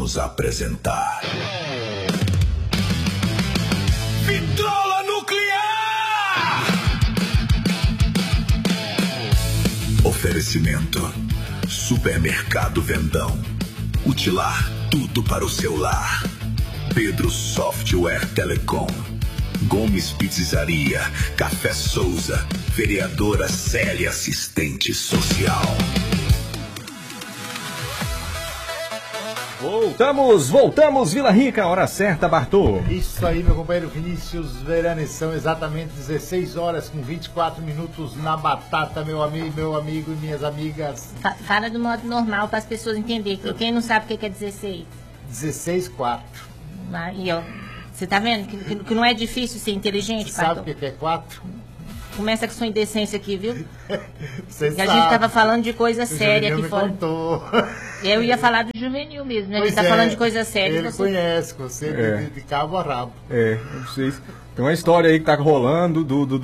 vamos apresentar Vitrola Nuclear! Oferecimento Supermercado Vendão. Utilar tudo para o seu lar. Pedro Software Telecom. Gomes Pizzaria, Café Souza, Vereadora Célia Assistente Social. Voltamos, Vila Rica, hora certa, Bartô. Isso aí, meu companheiro Vinícius Verani, são exatamente 16 horas com 24 minutos na batata, meu amigo e minhas amigas. Fala do modo normal para as pessoas entenderem, porque quem não sabe o que é 16. 16,4. Aí, ó, você tá vendo que não é difícil ser inteligente, Sabe Bartô? o que é 4? Começa com sua indecência aqui, viu? Você Que a gente tava falando de coisa séria aqui fora. Contou. Eu ia falar do juvenil mesmo, né? A gente tá Pois falando de coisa séria. Ele conhece você de cabo a rabo. Vocês... Tem uma história aí que tá rolando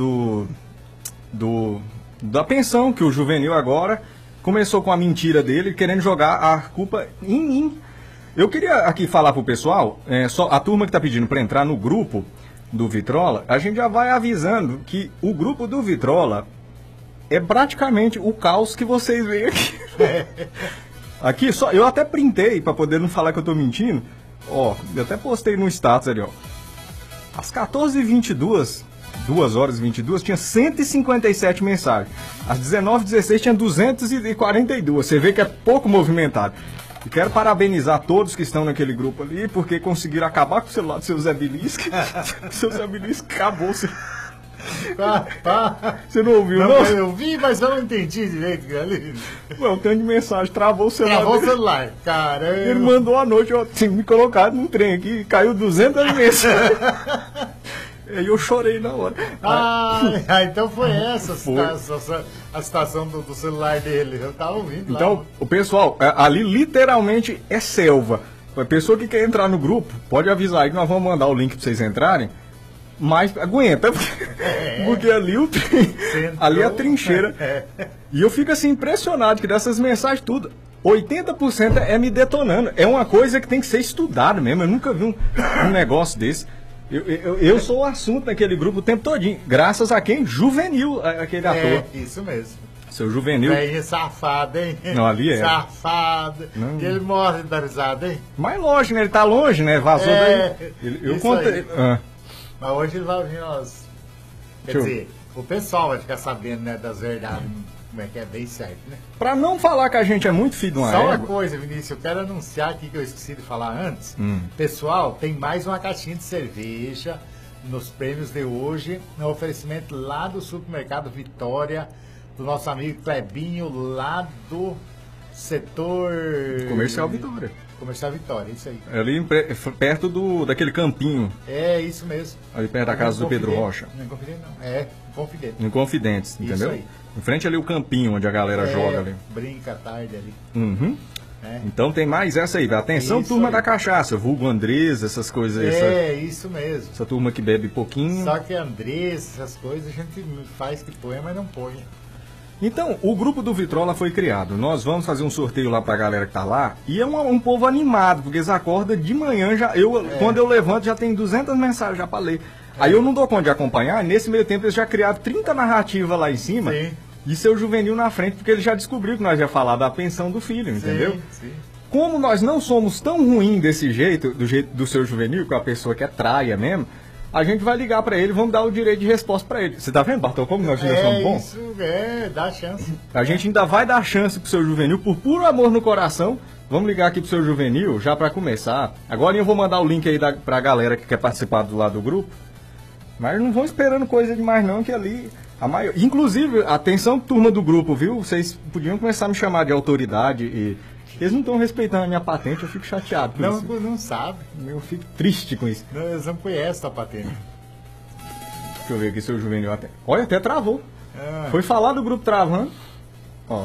da pensão, que o juvenil agora começou com a mentira dele, querendo jogar a culpa em mim. Eu queria aqui falar pro pessoal, só a turma que tá pedindo para entrar no grupo do Vitrola, a gente já vai avisando que o grupo do Vitrola é praticamente o caos que vocês veem aqui. Aqui, só, eu até printei para poder não falar que eu tô mentindo. Ó, eu até postei no status ali, ó. Às 14h22, 2h22, tinha 157 mensagens. Às 19h16 tinha 242. Você vê que é pouco movimentado. E quero parabenizar todos que estão naquele grupo ali, porque conseguiram acabar com o celular do seu Zé Belisca. Seu Zé Belisca acabou. Você não ouviu, não? Eu vi, mas eu não entendi direito, galera. Não, tanto de mensagem, travou o celular. Travou o celular, cara. Ele mandou à noite, ó, tinha me colocado num trem aqui, caiu 200 mensagens. Aí eu chorei na hora. Então foi essa a situação do celular dele. Eu tava ouvindo então, lá. O pessoal, ali literalmente é selva. A pessoa que quer entrar no grupo, pode avisar aí que nós vamos mandar o link pra vocês entrarem. Mas aguenta, porque ali ali é a trincheira. E eu fico assim impressionado que dessas mensagens tudo, 80% é me detonando. É uma coisa que tem que ser estudada mesmo. Eu nunca vi um negócio desse. Eu sou o assunto naquele grupo o tempo todinho. Graças a quem? Juvenil, aquele ator. Isso mesmo. Seu Juvenil. Bem safado, hein? Não, ali é. Safado. Não. E ele morre da risada, hein? Mas lógico, né? Ele tá longe, né? Vazou daí. Eu contei. Mas hoje ele vai vir nós. Quer dizer, o pessoal vai ficar sabendo, né, das verdades. Como é que é bem certo, né? Pra não falar que a gente é muito filho de uma Só uma égua. coisa, Vinícius, eu quero anunciar aqui que eu esqueci de falar antes. Pessoal, tem mais uma caixinha de cerveja nos prêmios de hoje, no oferecimento lá do supermercado Vitória, do nosso amigo Clebinho, lá do setor... Comercial Vitória. Comercial Vitória, isso aí. Ali perto daquele campinho. É, isso mesmo. Ali perto da casa do Pedro Rocha. Não é Confidente, não. É, Confidente. Em Confidentes, entendeu? Isso aí. Em frente ali o campinho onde a galera joga ali. Brinca à tarde ali. Uhum. Então tem mais essa aí. Atenção, isso turma aí. Da cachaça, vulgo Andrés, essas coisas aí. Isso mesmo. Essa turma que bebe pouquinho. Só que Andrés, essas coisas a gente faz que põe, mas não põe. Então, o grupo do Vitrola foi criado. Nós vamos fazer um sorteio lá pra galera que tá lá. E é um povo animado, porque eles acordam de manhã já. Quando eu levanto, já tem 200 mensagens já pra ler. Aí eu não dou conta de acompanhar. Nesse meio tempo, eles já criaram 30 narrativas lá em cima. Sim. E seu Juvenil na frente, porque ele já descobriu que nós ia falar da pensão do filho, entendeu? Sim. Como nós não somos tão ruins desse jeito, do jeito do seu Juvenil, que é uma pessoa que é traia mesmo, a gente vai ligar pra ele e vamos dar o direito de resposta pra ele. Você tá vendo, Bartol, como nós ainda somos bons? Isso, dá chance. A gente ainda vai dar chance pro seu Juvenil, por puro amor no coração. Vamos ligar aqui pro seu Juvenil, já pra começar. Agora eu vou mandar o link aí pra galera que quer participar do lado do grupo. Mas não vão esperando coisa demais não, que ali... Inclusive, atenção turma do grupo, viu? Vocês podiam começar a me chamar de autoridade e... Eles não estão respeitando a minha patente, eu fico chateado com isso. Não sabe. Eu fico triste com isso. Não, eles não conhecem a patente. Deixa eu ver aqui se o Juvenil até... Olha, até travou. Foi falar do grupo travando. Ó.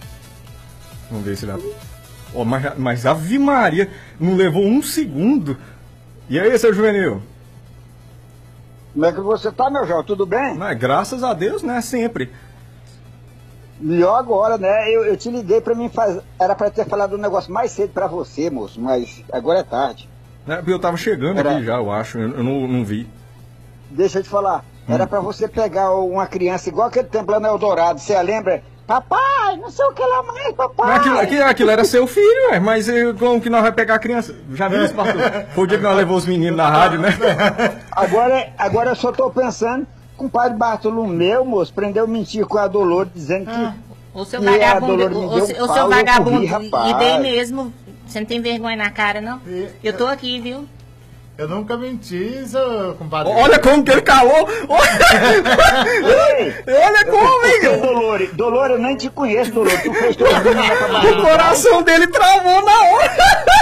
Vamos ver se dá... Ó, mas Ave Maria, não levou um segundo. E aí, seu Juvenil? Como é que você tá, meu João? Tudo bem? Mas, graças a Deus, né? Sempre. Melhor agora, né? Eu te liguei pra mim fazer. Era pra ter falado um negócio mais cedo pra você, moço, mas agora é tarde. Eu tava chegando aqui já, eu acho. Eu não vi. Deixa eu te falar. Era pra você pegar uma criança igual aquele tempo lá no Eldorado. Você lembra? Papai, não sei o que lá mais, papai. Aquilo era seu filho, mas como que nós vamos pegar a criança? Já viu isso, pastor? Foi o dia que nós levamos os meninos na rádio, né? Agora eu só tô pensando. Com o padre Bartolomeu, moço, prendeu mentir com a Dolores, dizendo que. O seu vagabundo, o seu vagabundo, rapaz. e bem mesmo. Você não tem vergonha na cara, não? Eu tô aqui, viu? Eu nunca menti, seu compadre. Olha como que ele calou! Olha como, hein? Dolores, eu nem te conheço, Dolores. Tu fez teu O coração dele travou na hora!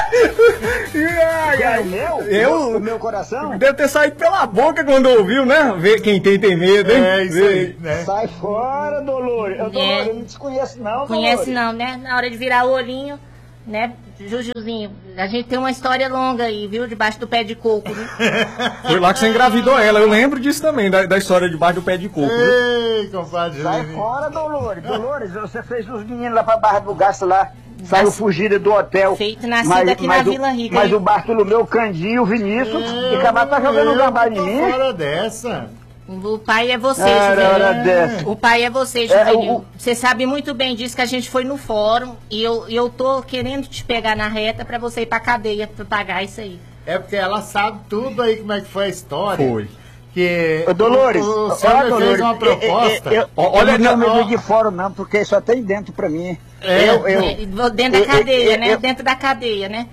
O meu coração? Deve ter saído pela boca quando ouviu, né? Vê quem tem medo, hein? É, isso aí, né? Sai fora, Dolores. Dolores, eu não te conheço, não, Dolores. Conhece não, né? Na hora de virar o olhinho, né? Jujuzinho, a gente tem uma história longa aí, viu? Debaixo do pé de coco, né? Foi lá que você engravidou ela. Eu lembro disso também, da história debaixo do pé de coco. Ei, compadre. Sai fora, Dolores. Dolores, você fez os meninos lá pra Barra do Gasto lá. Saiu fugida do hotel. Feito nascido aqui na Vila Rica. Mas o Bartolomeu, o Candinho, o Vinícius, e acabar tá jogando gambá em mim. Fora dessa. O pai é você, Juvenil. O pai é você, Juvenil. Você sabe muito bem disso, que a gente foi no fórum e eu tô querendo te pegar na reta pra você ir pra cadeia pra pagar isso aí. É porque ela sabe tudo aí como é que foi a história. Foi. Que Dolores, o senhor fez uma proposta. Olha, não me de fora não, porque só tem dentro pra mim. Dentro da cadeia, né? Dentro da cadeia, né?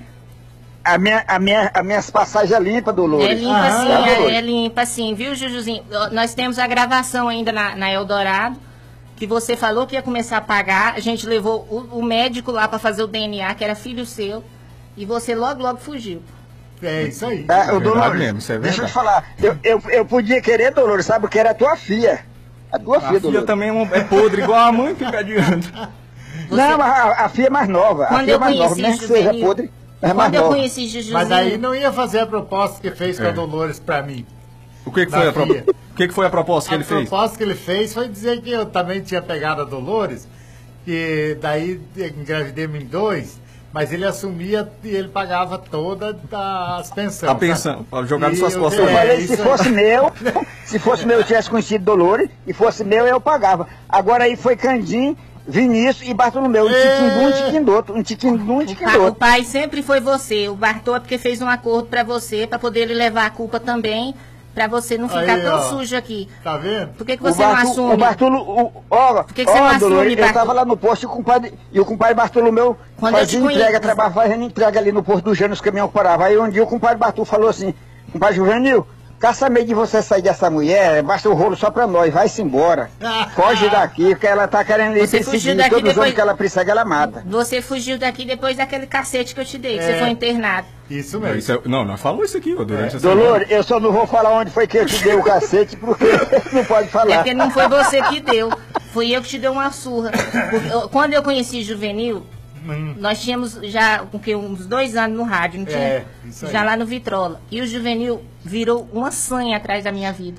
As minhas passagens é limpa, Dolores. É limpa sim, é limpa sim, viu, Jujuzinho? Nós temos a gravação ainda na Eldorado, que você falou que ia começar a pagar. A gente levou o médico lá para fazer o DNA, que era filho seu, e você logo fugiu. É isso aí. Dolores, mesmo, isso é verdade. deixa eu te falar. Eu podia querer, Dolores, sabe, porque era a tua filha. A tua filha, Dolores. A filha também é podre, igual a mãe, fica adianta. Não, mas a filha é mais nova. Quando a filha eu é mais nova, conheci nem que seja podre. Quando eu conheci Jujuzinho... Mas aí não ia fazer a proposta que fez com a Dolores pra mim. O que foi a proposta que ele fez? A proposta que ele fez foi dizer que eu também tinha pegado a Dolores, que daí engravidei em 2, mas ele assumia e ele pagava todas as pensões. A pensão, jogar nas suas costas. Eu falei, se fosse meu, eu tivesse conhecido Dolores, e fosse meu, eu pagava. Agora aí foi Candim, Vinícius e Bartolomeu, um tiquinho, O pai sempre foi você. O Bartô é porque fez um acordo pra você, pra poder ele levar a culpa também, pra você não ficar tão sujo aqui. Tá vendo? Por que você não assume? O Bartolo, Por que você não assume, Dolores, Bartô? eu tava lá no posto e o compadre Bartolomeu fazia entrega, trabalhava fazendo entrega ali no posto do Jânio, os caminhões paravam. Aí um dia o compadre Bartolo falou assim, compadre Juvenil, caça meio de você sair dessa mulher, basta o rolo só pra nós, vai-se embora. Foge daqui, porque ela tá querendo ir perseguir todos os homens que ela persegue, ela mata. Você fugiu daqui depois daquele cacete que eu te dei, que você foi internado. Isso mesmo. Não, nós falamos isso aqui, durante essa Dolores, eu só não vou falar onde foi que eu te dei o cacete, porque não pode falar. É porque não foi você que deu, fui eu que te dei uma surra. Quando eu conheci Juvenil, nós tínhamos já uns 2 anos no rádio, não tinha? Isso aí. Já lá no Vitrola. E o Juvenil virou uma sanha atrás da minha vida.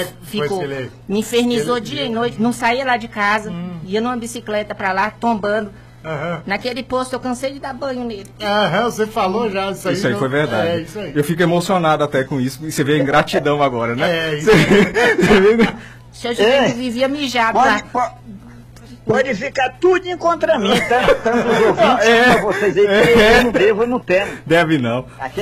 Me infernizou dia e noite, não saía lá de casa, ia numa bicicleta pra lá, tombando. Naquele posto eu cansei de dar banho nele. Você falou já isso aí. Isso aí foi verdade. É, isso aí. Eu fico emocionado até com isso. E você vê a ingratidão agora, né? É, isso aí. Seu Juvenil vivia mijado lá. Pode ficar tudo contra mim, tá? Tanto os ouvintes pra vocês aí, que eu não devo, eu não tenho. Deve não. Aqui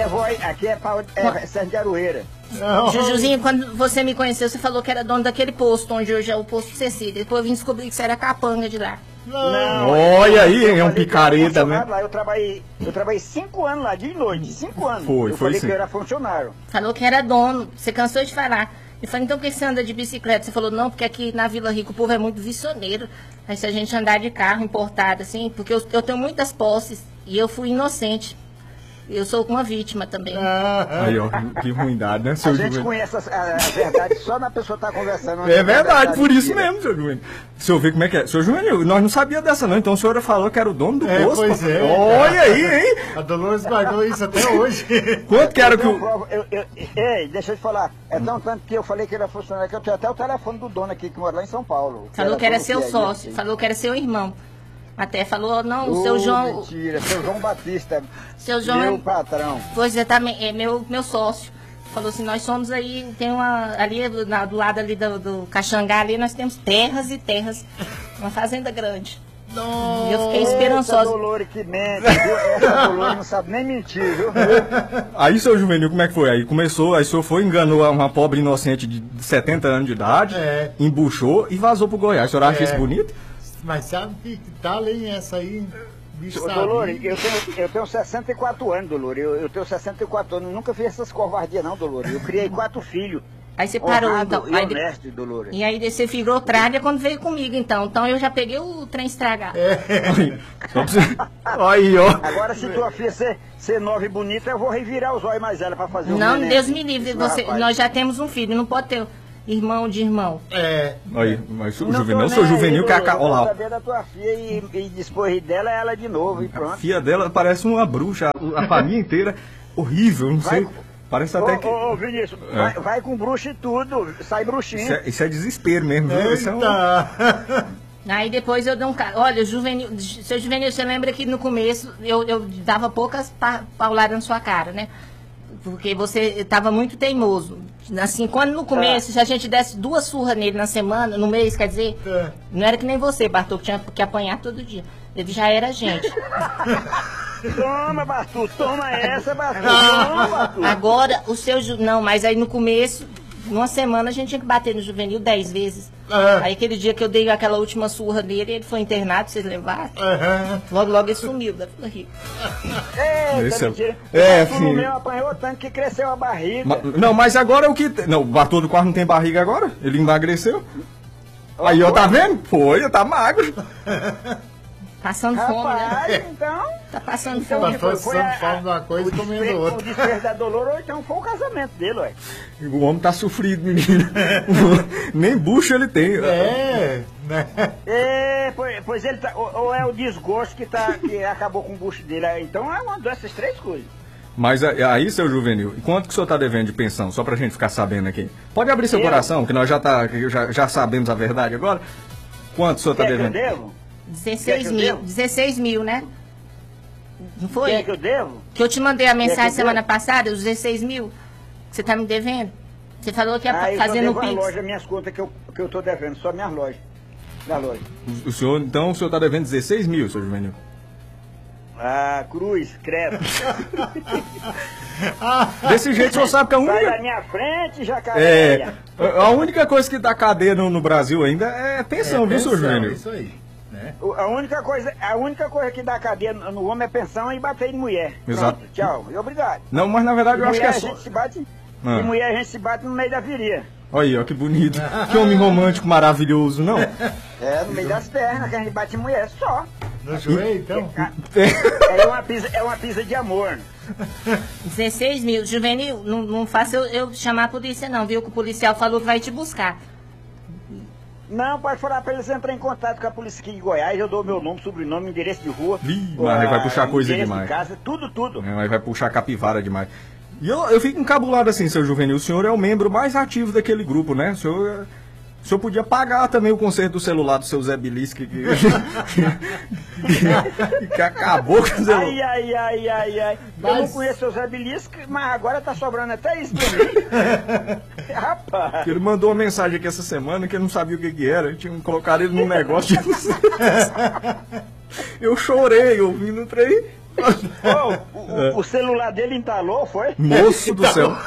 é Serra de Aroeira. Jujuzinho, quando você me conheceu, você falou que era dono daquele posto, onde hoje é o posto Cecília. Depois eu vim descobrir que você era capanga de lá. Não, olha aí, é um picareta, né? Lá, eu trabalhei 5 anos lá, dia e noite, 5 anos. Foi falei sim. que eu era funcionário. Falou que era dono, você cansou de falar. Eu falei, então por que você anda de bicicleta? Você falou, não, porque aqui na Vila Rica o povo é muito visioneiro. Aí se a gente andar de carro importado, assim, porque eu tenho muitas posses e eu fui inocente. Eu sou uma vítima também. Aí, ó, que ruindade, né, seu A gente Juvenil? conhece a verdade só na pessoa estar conversando. É verdade, por isso mesmo, seu Juvenil. O senhor vê como é que é. Seu Juvenil, nós não sabíamos dessa não, então o senhor falou que era o dono do posto. Pois é. Olha aí, hein? A Dolores guardou isso até hoje. Quanto que era que o... Ei, deixa eu te falar. É tão tanto que eu falei que ele era funcionário que eu tenho até o telefone do dono aqui que mora lá em São Paulo. Falou que era seu sócio, falou que era seu irmão. Até falou, não, o seu João... Mentira, seu João Batista, Seu João... meu patrão. Pois é, é meu sócio. Falou assim, nós somos aí, tem uma... Ali do lado ali do Caxangá, ali nós temos terras e terras. Uma fazenda grande. Não. E eu fiquei esperançosa. Essa Dolores que mente, viu? Essa Dolores não sabe nem mentir, viu? Aí, seu Juvenil, como é que foi? Aí começou, aí o senhor foi, enganou uma pobre inocente de 70 anos de idade, embuchou e vazou pro Goiás. O senhor acha isso bonito? Mas sabe que tá além essa aí, bicho sabe. Dolores, eu tenho 64 anos, Dolores. Eu tenho 64 anos. Nunca fiz essas covardias, não, Dolores. Eu criei 4 filhos. Aí você parou, honrado então. E honesto, Dolores. E aí você virou tralha quando veio comigo, então. Então eu já peguei o trem estragado. Aí, ó. Agora, se tua filha ser nova e bonita, eu vou revirar os olhos mais ela pra fazer o Não, neném. Deus me livre. Nós já temos um filho, não pode ter irmão de irmão. Aí, mas o Juvenil, seu Juvenil, que olha lá. Eu saber da tua filha e dispor dela ela de novo e pronto. A filha dela parece uma bruxa, a família inteira, horrível, não sei. Parece até que... Ô, Vinícius, vai com bruxa e tudo, sai bruxinho. Isso é desespero mesmo, viu? Isso é um... Aí depois eu dei um... Olha, seu Juvenil, você lembra que no começo eu dava poucas pauladas na sua cara, né? Porque você estava muito teimoso. Assim, quando no começo, se a gente desse 2 surras nele na semana, no mês, quer dizer, não era que nem você, Bartô, que tinha que apanhar todo dia. Ele já era gente. Toma, Bartô, toma essa, Bartô, toma, Bartô. Agora, o seu... Não, mas aí no começo, numa semana, a gente tinha que bater no Juvenil 10 vezes. Aí aquele dia que eu dei aquela última surra nele, ele foi internado, vocês levaram. Logo ele sumiu da Vila Rica. Filho. O meu apanhou tanto que cresceu a barriga. Não, mas agora o que... Não, o Bartô do quarto não tem barriga agora? Ele emagreceu? Aí, ó, tá vendo? Foi, tá magro. Passando fome, né? Então... Tá passando fome. Tá passando fome de uma coisa e comendo outra. O desprezo da Dolores, ou então foi o casamento dele, ué. O homem tá sofrido, menino. Nem bucho ele tem. Pois ele tá... Ou é o desgosto que acabou com o bucho dele. Então é uma dessas 3 coisas. Mas aí, seu Juvenil, quanto que o senhor tá devendo de pensão? Só pra gente ficar sabendo aqui. Pode abrir seu coração, que nós já sabemos a verdade agora. Quanto o senhor tá devendo? Que eu devo? 16 mil, né? Não foi? Que eu devo? Que eu te mandei a mensagem semana passada, os 16 mil, que você tá me devendo. Você falou que ia fazer no Pix. Loja, minhas contas que eu tô devendo, só minhas lojas. Da loja. Então o senhor tá devendo 16 mil, seu Juvenil? Cruz, credo. Desse jeito o senhor sabe que a única... Sai da minha frente, jacaré. A única coisa que dá cadeia no Brasil ainda é pensão, viu, seu Juvenil? Isso aí. Né? A única coisa que dá cadeia no homem é pensão e bater em mulher. Exato. Pronto, tchau e obrigado. Não, mas na verdade eu acho que é só... E mulher a gente se bate no meio da virilha. Olha aí, ó, que bonito. Que homem romântico maravilhoso, não? No meio das pernas, que a gente bate em mulher, só. No joelho, então? É uma pizza de amor. 16 mil. Juvenil, não faça eu chamar a polícia não, viu? Que o policial falou que vai te buscar. Não, pode falar pra eles entrarem em contato com a polícia aqui de Goiás. Eu dou meu nome, sobrenome, endereço de rua. Mas vai puxar coisa demais. De casa, tudo. Mas vai puxar capivara demais. E eu fico encabulado assim, seu Juvenil. O senhor é o membro mais ativo daquele grupo, né? O senhor podia pagar também o conserto do celular do seu Zé Bilisque que acabou com o celular. Ai. Eu não conheço o Zé Bilisque, mas agora tá sobrando até isso pra mim. Rapaz. Ele mandou uma mensagem aqui essa semana que ele não sabia o que era. Tinha colocado ele num negócio de... Eu chorei ouvindo o trem. O celular dele entalou, foi? Moço do céu.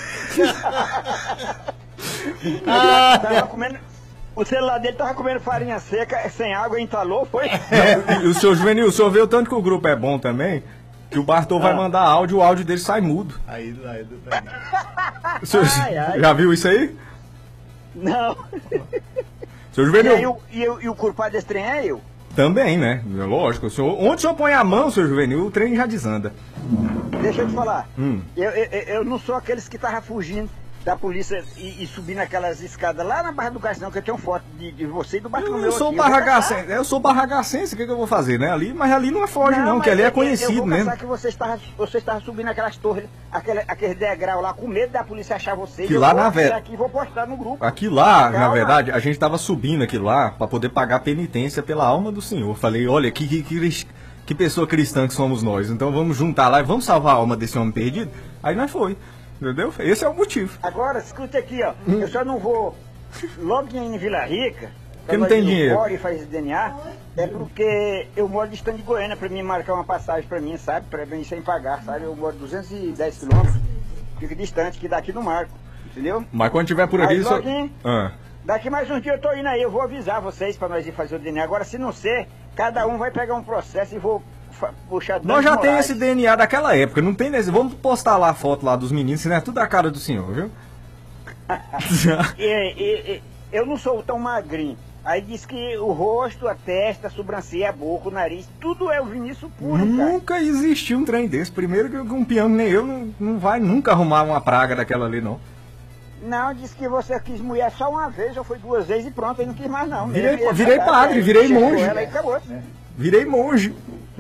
O celular dele tava comendo farinha seca, sem água, entalou, foi? E o senhor Juvenil, o senhor vê o tanto que o grupo é bom também, que o Bartô vai mandar áudio, o áudio dele sai mudo. Aí. O senhor já viu isso aí? Não. Senhor Juvenil. E o culpado desse trem é eu? Também, né? Lógico. Onde o senhor põe a mão, seu Juvenil, o trem já desanda. Deixa eu te falar. Eu não sou aqueles que estavam fugindo da polícia e subindo aquelas escadas lá na Barra do Gás, não, que eu tenho foto de você e do Bartolomeu. Eu sou barragacense, o que eu vou fazer, né? Mas ali não é foge, não, que ali é conhecido eu vou mesmo. Que você estava subindo aquelas torres, aquele degrau lá, com medo da polícia achar você. Que lá na verdade. Aqui vou postar no grupo. Aqui lá, na verdade, a gente estava subindo aqui lá para poder pagar penitência pela alma do Senhor. Falei, olha, que pessoa cristã que somos nós. Então vamos juntar lá e vamos salvar a alma desse homem perdido. Aí nós foi. Entendeu? Esse é o motivo. Agora, escuta aqui, ó. Eu só não vou logo em Vila Rica. Porque não tem dinheiro. E fazer DNA, é porque eu moro distante de Goiânia para mim marcar uma passagem para mim, sabe? Para mim sem pagar, sabe? Eu moro 210 quilômetros. Fico distante, que daqui no marco. Entendeu? Mas quando tiver por aqui... Daqui mais um dia eu tô indo aí. Eu vou avisar vocês para nós ir fazer o DNA. Agora, se não ser, cada um vai pegar um processo e vou... Nós já tem esse DNA daquela época, não tem nesse. Vamos postar lá a foto lá dos meninos, senão é tudo a cara do senhor, viu? Eu não sou tão magrinho. Aí diz que o rosto, a testa, a sobrancelha, a boca, o nariz, tudo é o Vinícius puro, Nunca cara. Existiu um trem desse. Primeiro que um peão nem eu não vai nunca arrumar uma praga daquela ali, não. Não, disse que você quis mulher só uma vez, ou foi 2 vezes e pronto, aí não quis mais não. Virei padre, virei monge. Ela e acabou. Virei monge.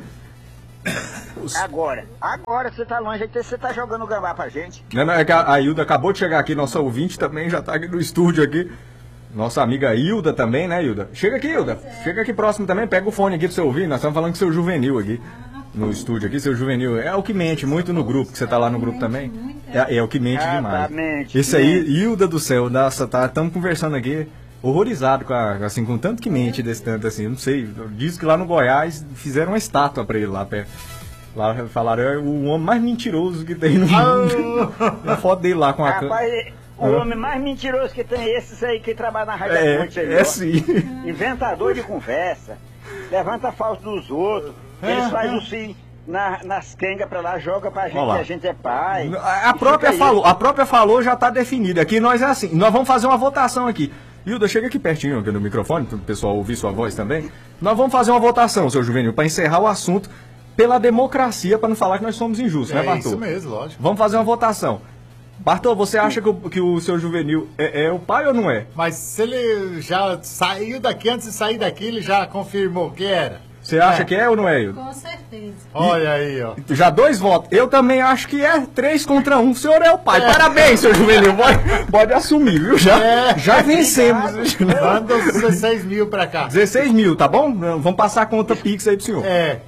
Agora você tá longe, aí você tá jogando gambá pra gente. Não, é que a Hilda acabou de chegar aqui, nossa ouvinte também já tá aqui no estúdio aqui. Nossa amiga Hilda também, né, Hilda? Chega aqui, Hilda. Chega aqui próximo também, pega o fone aqui pra você ouvir. Nós estamos falando com o seu Juvenil aqui. No estúdio aqui, seu Juvenil. É o que mente muito no grupo, que você tá lá no grupo também. É o que mente demais. Esse aí, Hilda do céu, nossa, estamos conversando aqui. Horrorizado com tanto que mente desse tanto assim, eu não sei. Diz que lá no Goiás fizeram uma estátua pra ele lá perto. Lá falaram, é o homem mais mentiroso que tem no mundo. A foto dele lá com a câmera. Rapaz, o homem mais mentiroso que tem é esses aí que trabalham na Rádio da Ponte. É sim. Inventador de conversa, levanta falso dos outros, eles fazem o sim nas quengas pra lá, joga pra gente, que a gente é pai. A própria falou já tá definida. Aqui nós é assim, nós vamos fazer uma votação aqui. Hilda, chega aqui pertinho aqui no microfone, para o pessoal ouvir sua voz também. Nós vamos fazer uma votação, seu Juvenil, para encerrar o assunto pela democracia, para não falar que nós somos injustos, né, Bartô? É isso mesmo, lógico. Vamos fazer uma votação. Bartô, você acha que o seu Juvenil é o pai ou não é? Mas se ele já saiu daqui, antes de sair daqui, ele já confirmou que era. Você acha que é ou não é, Hilda? Com certeza. Olha aí, ó. Já 2 votos. Eu também acho que é 3 contra 1. O senhor é o pai. Parabéns, seu Juvenil. Pode assumir, viu? Já vencemos. Manda os 16 mil pra cá. 16 mil, tá bom? Vamos passar a conta Pix aí pro senhor.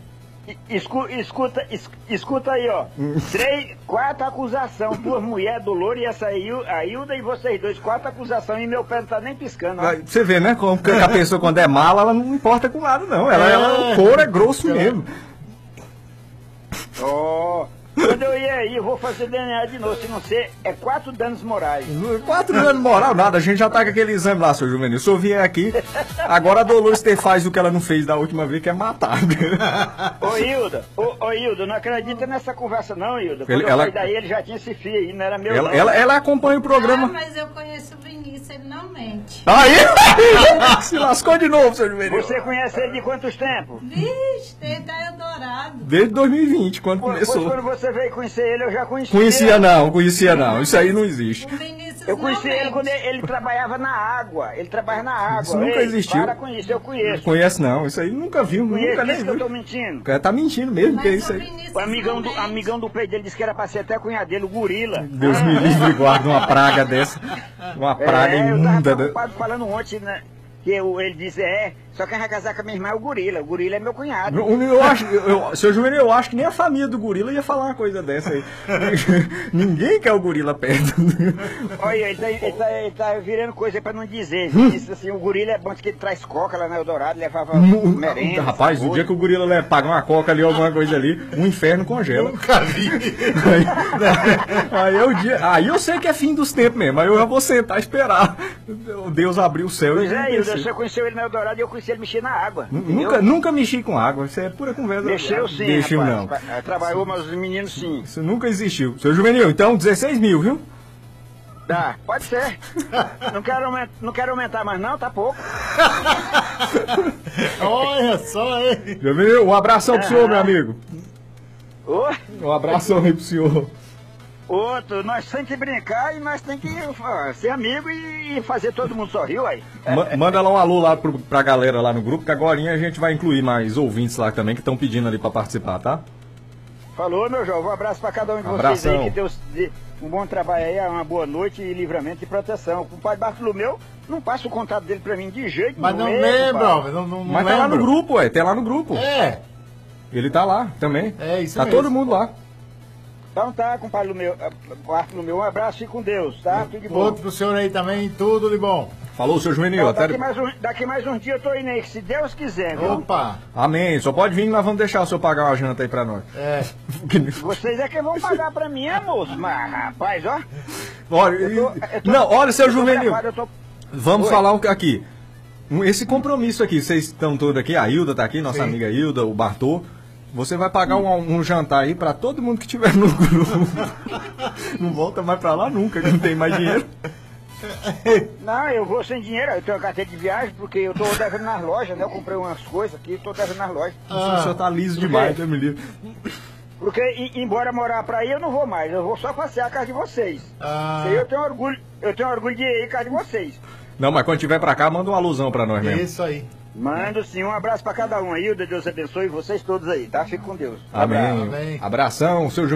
Escuta aí, ó. 4 acusações. 2 mulheres, Dolores e essa aí, a Hilda e vocês dois. 4 acusações e meu pé não tá nem piscando. Ó. Você vê, né? Como a pessoa, quando é mala, ela não importa com nada, não. O couro é grosso mesmo. Quando eu ir aí, eu vou fazer DNA de novo. Se não ser, é 4 danos morais. 4 danos morais, nada. A gente já tá com aquele exame lá, seu Juvenil. Se eu vier aqui, agora a Dolores faz o que ela não fez da última vez, que é matar. Ô, Hilda, não acredita nessa conversa não, Hilda. Quando eu saí daí, ele já tinha esse filho aí, não era meu ela acompanha o programa. Mas eu conheço o Vinícius, ele não mente. Aí! Se lascou de novo, seu Juvenil. Você conhece ele de quantos tempos? Vixe, desde a Eldorado. Desde 2020, quando começou. Quando você veio conhecer ele, eu já conhecia. Conhecia não. Isso aí não existe. Eu conheci ele quando ele trabalhava na água. Ele trabalha na água. Isso nunca existiu. Para com isso, eu conheço. Não conhece não. Isso aí nunca viu, nunca nem viu. Que eu tô mentindo. O cara tá mentindo mesmo, que é isso aí. O amigão do peito dele disse que era pra ser até cunhado dele, o gorila. Deus me livre e guarde uma praga dessa. Uma praga imunda. Eu tava preocupado falando ontem, né? Que ele disse, só quem vai casar com a minha irmã é o gorila. O gorila é meu cunhado. Seu Juvenil, eu acho que nem a família do gorila ia falar uma coisa dessa aí. Ninguém quer o gorila perto. Olha, ele tá virando coisa pra não dizer. Disse assim, o gorila é bom que ele traz coca lá na Eldorado, levava merenda. Rapaz, o dia que o gorila paga uma coca ali, alguma coisa ali, o inferno congela. Nunca vi. Aí eu sei que é fim dos tempos mesmo. Aí eu já vou sentar e esperar Deus abrir o céu. Pois você conheceu ele na Eldorado e eu conheci ele mexer na água. Nunca mexi com água, isso é pura conversa. Mexeu sim, Mexeu rapaz. Não. Trabalhou, mas os meninos sim. Isso nunca existiu. Seu Juvenil, então 16 mil, viu? Dá, pode ser. Não quero aumentar mais não, tá pouco. Olha só, hein? Juvenil, um abração pro senhor, meu amigo. Oi? Um abração aí pro senhor. Outro, nós temos que brincar e nós temos que ser amigo e fazer todo mundo sorrir, aí. Manda lá um alô lá pra galera lá no grupo, que agora a gente vai incluir mais ouvintes lá também que estão pedindo ali pra participar, tá? Falou, meu jovem. Um abraço pra cada um de vocês aí. Que Deus dê um bom trabalho aí, uma boa noite e livramento e proteção. O compadre Bartolomeu, não passa o contato dele pra mim de jeito nenhum. Mas não lembro, não Mas tá lá no grupo, ué. Tem lá no grupo. É. Ele tá lá também. É isso tá mesmo. todo mundo lá. Então tá, compadre Bartolomeu, um abraço, fique com Deus, tá? Tudo de bom. Outro pro senhor aí também, tudo de bom. Falou, seu Juvenil. Então, daqui mais uns dias eu tô indo aí, se Deus quiser, viu? Opa! Amém. Só pode vir, nós vamos deixar o senhor pagar uma janta aí pra nós. É. Vocês é que vão pagar pra mim, moço? Mas, rapaz, ó. Olha, olha, seu Juvenil. Vamos Oi. falar aqui. Esse compromisso aqui, vocês estão todos aqui, a Hilda tá aqui, nossa Sim. amiga Hilda, o Bartô. Você vai pagar um jantar aí pra todo mundo que tiver no grupo. Não volta mais pra lá nunca, que não tem mais dinheiro. Não, eu vou sem dinheiro, eu tenho uma carteira de viagem, porque eu tô devendo nas lojas, né? Eu comprei umas coisas aqui, tô devendo nas lojas. O senhor tá liso demais, Deus me livre. Porque, embora morar pra aí, eu não vou mais, eu vou só passear a casa de vocês. Ah. Isso aí eu tenho orgulho de ir à casa de vocês. Não, mas quando tiver pra cá, manda uma alusão pra nós mesmo. Isso aí. Mando sim, um abraço pra cada um aí, Deus abençoe vocês todos aí, tá? Fique com Deus. Amém. Amém. Abração, seu